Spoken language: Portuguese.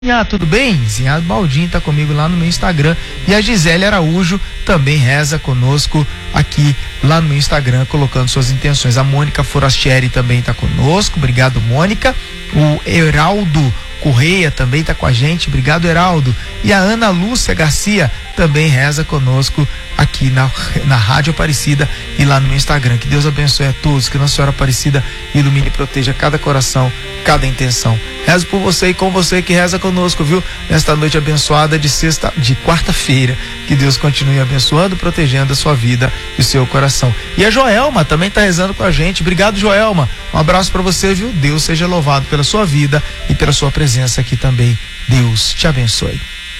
Tudo bem? Zinhado Baldinho tá comigo lá no meu Instagram. E a Gisele Araújo também reza conosco aqui lá no meu Instagram, colocando suas intenções. A Mônica Forastieri também tá conosco. Obrigado, Mônica. O Heraldo Correia também tá com a gente. Obrigado, Heraldo. E a Ana Lúcia Garcia também reza conosco aqui na Rádio Aparecida e lá no meu Instagram. Que Deus abençoe a todos, que Nossa Senhora Aparecida ilumine e proteja cada coração, cada intenção. Rezo por você e com você que reza conosco, viu? Nesta noite abençoada de quarta-feira. Que Deus continue abençoando, protegendo a sua vida e o seu coração. E a Joelma também está rezando com a gente. Obrigado, Joelma. Um abraço para você, viu? Deus seja louvado pela sua vida e pela sua presença aqui também. Deus te abençoe.